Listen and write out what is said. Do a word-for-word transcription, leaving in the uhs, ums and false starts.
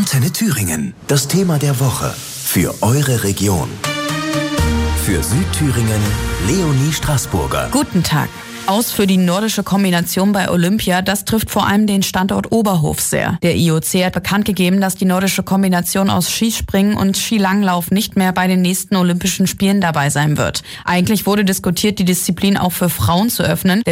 Antenne Thüringen. Das Thema der Woche für eure Region. Für Südthüringen Leonie Straßburger. Guten Tag. Aus für die nordische Kombination bei Olympia, das trifft vor allem den Standort Oberhof sehr. Der I O C hat bekannt gegeben, dass die nordische Kombination aus Skispringen und Skilanglauf nicht mehr bei den nächsten Olympischen Spielen dabei sein wird. Eigentlich wurde diskutiert, die Disziplin auch für Frauen zu öffnen.